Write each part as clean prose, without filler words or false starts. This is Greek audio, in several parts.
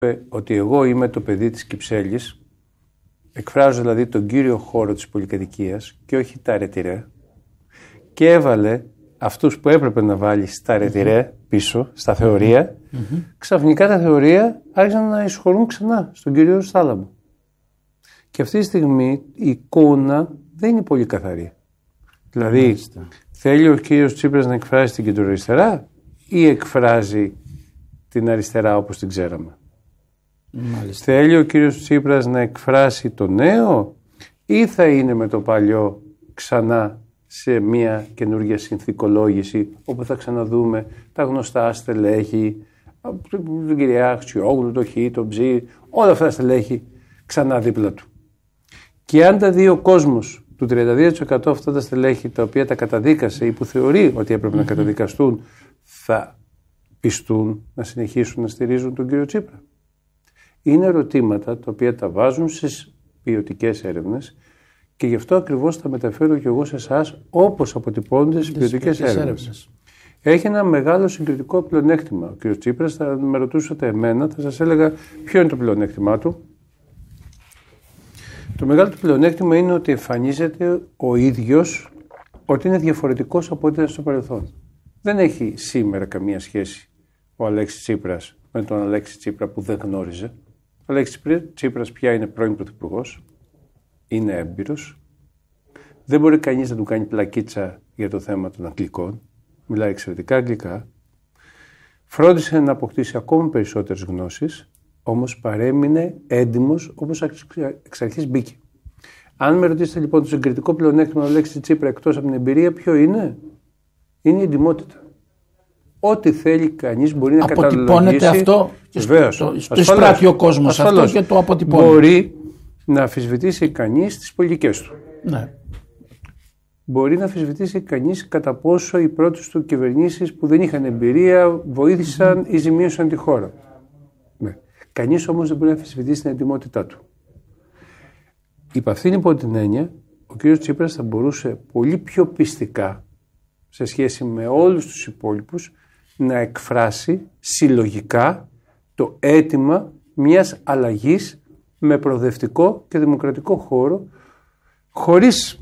ότι εγώ είμαι το παιδί της Κυψέλης, εκφράζω δηλαδή τον κύριο χώρο της πολυκατοικίας και όχι τα ρετυρέ, και έβαλε αυτούς που έπρεπε να βάλει στα ρετυρέ πίσω, στα θεωρία, ξαφνικά τα θεωρία άρχισαν να εισχωρούν ξανά στον κύριο Στάλαμπο. Και αυτή τη στιγμή η εικόνα δεν είναι πολύ καθαρή. Δηλαδή, θέλει ο κύριος Τσίπρας να εκφράσει την κεντροαριστερά ή εκφράζει την αριστερά όπως την ξέραμε? Μάλιστα. Θέλει ο κύριος Τσίπρας να εκφράσει το νέο ή θα είναι με το παλιό ξανά σε μια καινούργια συνθηκολόγηση όπου θα ξαναδούμε τα γνωστά στελέχη, τον κυρία Αξιόγλου, το Χ, το Ψ, όλα αυτά τα στελέχη ξανά δίπλα του. Και αν τα δει ο κόσμος του 32% αυτά τα στελέχη τα οποία τα καταδίκασε ή που θεωρεί ότι έπρεπε να καταδικαστούν, θα πιστούν να συνεχίσουν να στηρίζουν τον κύριο Τσίπρα? Είναι ερωτήματα τα οποία τα βάζουν στις ποιοτικές έρευνες και γι' αυτό ακριβώς τα μεταφέρω και εγώ σε εσάς όπως αποτυπώνονται στις ποιοτικές έρευνες. Έχει ένα μεγάλο συγκριτικό πλεονέκτημα. Ο κ. Τσίπρας, θα με ρωτούσατε εμένα, θα σας έλεγα ποιο είναι το πλεονέκτημά του. Το μεγάλο του πλεονέκτημα είναι ότι εμφανίζεται ο ίδιος ότι είναι διαφορετικός από ό,τι ήταν στο παρελθόν. Δεν έχει σήμερα καμία σχέση ο Αλέξης Τσίπρας με τον Αλέξη Τσίπρα που δεν γνώριζε. Ο Αλέξης Τσίπρας πια είναι πρώην πρωθυπουργός, είναι έμπειρος. Δεν μπορεί κανείς να του κάνει πλακίτσα για το θέμα των Αγγλικών. Μιλάει εξαιρετικά αγγλικά. Φρόντισε να αποκτήσει ακόμη περισσότερες γνώσεις, όμως παρέμεινε έντιμος όπως εξ αρχής μπήκε. Αν με ρωτήσετε λοιπόν το συγκριτικό πλεονέκτημα του Αλέξη Τσίπρα εκτός από την εμπειρία, ποιο είναι? Είναι η εντιμότητα. Ό,τι θέλει κανείς μπορεί να καταλογίσει. Αποτυπώνεται αυτό και το εισπράττει ο κόσμος αυτό και το αποτυπώνει. Μπορεί να αμφισβητήσει κανείς τις πολιτικές του. Ναι. Μπορεί να αμφισβητήσει κανείς κατά πόσο οι πρώτες του κυβερνήσεις που δεν είχαν εμπειρία βοήθησαν ή ζημίωσαν τη χώρα. Ναι. Κανείς όμως δεν μπορεί να αμφισβητήσει την εντιμότητά του. Υπ' αυτήν λοιπόν την έννοια, ο κ. Τσίπρας θα μπορούσε πολύ πιο πιστικά σε σχέση με όλους τους υπόλοιπους να εκφράσει συλλογικά το αίτημα μιας αλλαγής με προοδευτικό και δημοκρατικό χώρο, χωρίς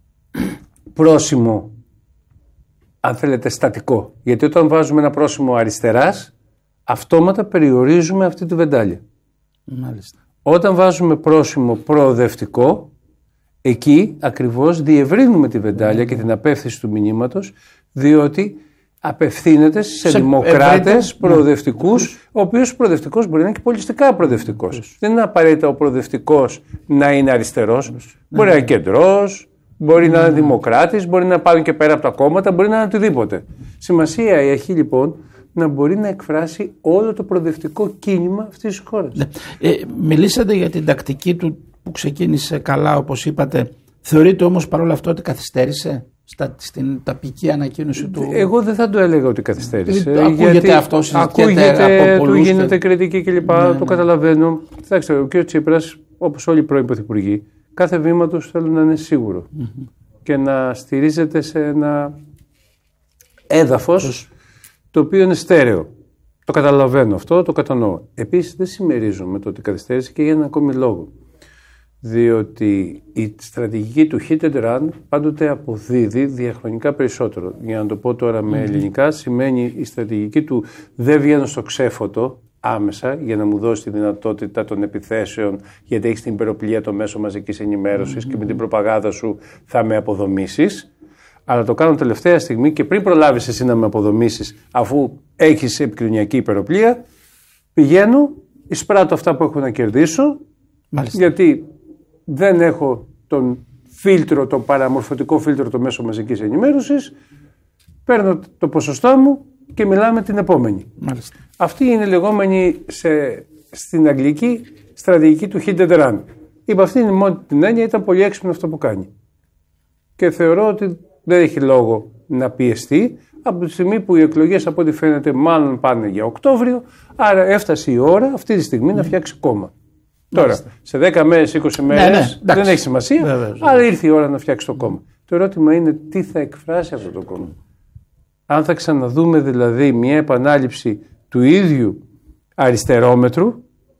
πρόσημο, αν θέλετε, στατικό. Γιατί όταν βάζουμε ένα πρόσημο αριστεράς, αυτόματα περιορίζουμε αυτή τη βεντάλια. Μάλιστα. Όταν βάζουμε πρόσημο προοδευτικό, εκεί ακριβώς διευρύνουμε τη βεντάλια και την απεύθυνση του μηνύματος, διότι απευθύνεται σε δημοκράτες προοδευτικούς, ο οποίος προοδευτικός μπορεί να είναι και πολιτιστικά προοδευτικός. Δεν είναι απαραίτητα ο προοδευτικός να είναι αριστερός. Μπορεί να είναι κεντρός, μπορεί να είναι δημοκράτης, μπορεί να πάρουν και πέρα από τα κόμματα, μπορεί να είναι οτιδήποτε. Σημασία έχει λοιπόν να μπορεί να εκφράσει όλο το προοδευτικό κίνημα αυτής της χώρας. Μιλήσατε για την τακτική του που ξεκίνησε καλά, όπως είπατε. Θεωρείτε όμως παρόλα αυτό ότι καθυστέρησε στην ταπική ανακοίνωση του? Εγώ δεν θα το έλεγα ότι καθυστέρησε. Ακούγεται αυτό, ακούγεται, του γίνεται κριτική κλπ. Το καταλαβαίνω. Κοιτάξτε, ο κ. Τσίπρας, όπως όλοι οι πρώην πρωθυπουργοί, κάθε βήμα τους θέλουν να είναι σίγουρο και να στηρίζεται σε ένα έδαφος το οποίο είναι στέρεο. Το καταλαβαίνω αυτό, το κατανοώ. Επίσης δεν συμμερίζομαι το ότι καθυστέρησε και για έναν ακόμη λόγο. Διότι η στρατηγική του hit and run πάντοτε αποδίδει διαχρονικά περισσότερο. Για να το πω τώρα με ελληνικά, σημαίνει η στρατηγική του δεν βγαίνω στο ξέφωτο άμεσα για να μου δώσει τη δυνατότητα των επιθέσεων, γιατί έχεις την υπεροπλία των μέσων μαζικής ενημέρωσης και με την προπαγάνδα σου θα με αποδομήσεις. Αλλά το κάνω τελευταία στιγμή και πριν προλάβεις εσύ να με αποδομήσεις, αφού έχεις επικοινωνιακή υπεροπλία, πηγαίνω, εισπράττω αυτά που έχω να κερδίσω. Μάλιστα. Γιατί δεν έχω τον φίλτρο, το παραμορφωτικό φίλτρο των μέσων μαζικής ενημέρωσης, παίρνω το ποσοστό μου και μιλάμε την επόμενη. Μάλιστα. Αυτή είναι η λεγόμενη στην αγγλική στρατηγική του hit and run. Υπ' αυτήν την έννοια ήταν πολύ έξυπνο αυτό που κάνει. Και θεωρώ ότι δεν έχει λόγο να πιεστεί από τη στιγμή που οι εκλογές από ό,τι φαίνεται μάλλον πάνε για Οκτώβριο, άρα έφτασε η ώρα αυτή τη στιγμή να φτιάξει κόμμα. Τώρα, σε 10 μέρες, 20 μέρες δεν έχει σημασία, αλλά ήρθε η ώρα να φτιάξει το κόμμα. Το ερώτημα είναι τι θα εκφράσει αυτό το κόμμα. Αν θα ξαναδούμε δηλαδή μια επανάληψη του ίδιου αριστερόμετρου